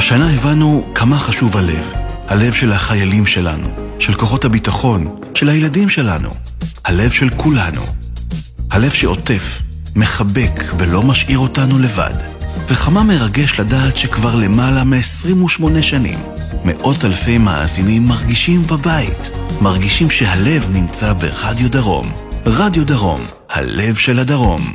השנה הבנו כמה חשוב הלב. הלב של החיילים שלנו, של כוחות הביטחון, של הילדים שלנו. הלב של כולנו. הלב שעוטף, מחבק ולא משאיר אותנו לבד. וכמה מרגש לדעת שכבר למעלה מ-28 שנים, מאות אלפי מאזינים מרגישים בבית. מרגישים שהלב נמצא ברדיו דרום. רדיו דרום, הלב של הדרום.